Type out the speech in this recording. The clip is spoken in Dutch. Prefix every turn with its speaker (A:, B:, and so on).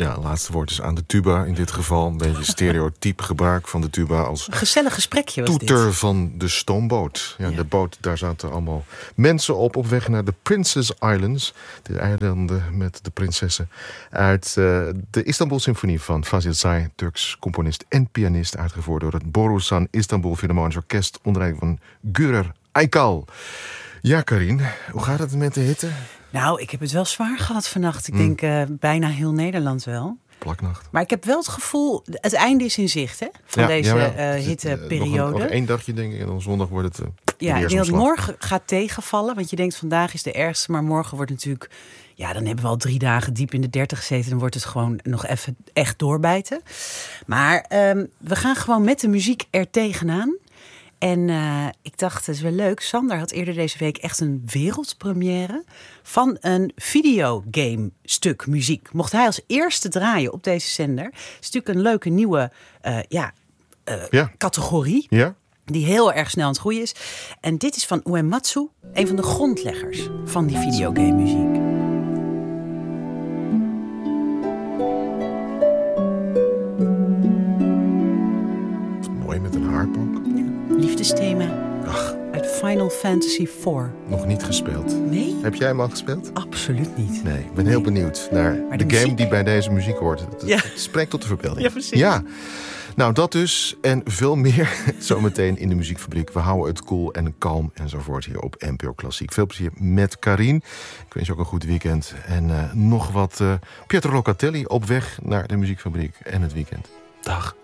A: Ja, het laatste woord is aan de tuba in dit geval. Een beetje stereotyp gebruik van de tuba als
B: een gezellig gesprekje was
A: toeter
B: dit.
A: van de stoomboot. Ja, de boot, daar zaten allemaal mensen op weg naar de Princess Islands. De eilanden met de prinsessen. Uit de Istanbul Symfonie van Fazil Say, Turks componist en pianist. Uitgevoerd door het Borusan Istanbul Philharmonisch Orkest onder leiding van Gürer Aykal. Ja, Karin, hoe gaat het met de hitte?
B: Nou, ik heb het wel zwaar gehad vannacht. Ik denk bijna heel Nederland wel.
A: Plaknacht.
B: Maar ik heb wel het gevoel, het einde is in zicht hè, van deze hitteperiode.
A: Nog één dagje denk ik en dan zondag wordt het
B: ja, ik denk dat morgen gaat tegenvallen. Want je denkt vandaag is de ergste, maar morgen wordt natuurlijk... Ja, dan hebben we al 3 dagen diep in de 30 gezeten. Dan wordt het gewoon nog even echt doorbijten. Maar we gaan gewoon met de muziek er tegenaan. En ik dacht, het is wel leuk. Sander had eerder deze week echt een wereldpremière van een videogame-stuk muziek. Mocht hij als eerste draaien op deze zender. Het is natuurlijk een leuke nieuwe categorie.
A: Ja?
B: Die heel erg snel aan het groeien is. En dit is van Uematsu, een van de grondleggers van die videogame-muziek.
A: Mooi met een harp ook.
B: Liefdesthema uit Final Fantasy IV.
A: Nog niet gespeeld.
B: Nee?
A: Heb jij hem al gespeeld?
B: Absoluut niet.
A: Nee, ik ben heel benieuwd naar
B: Maar
A: de
B: de
A: game
B: muziek?
A: die bij deze muziek hoort. Het spreekt tot de verbeelding.
B: Ja, precies.
A: Ja. Nou, dat dus en veel meer zometeen in de Muziekfabriek. We houden het cool en kalm enzovoort hier op NPO Klassiek. Veel plezier met Karin. Ik wens je ook een goed weekend. En nog wat Pietro Locatelli op weg naar de Muziekfabriek en het weekend. Dag.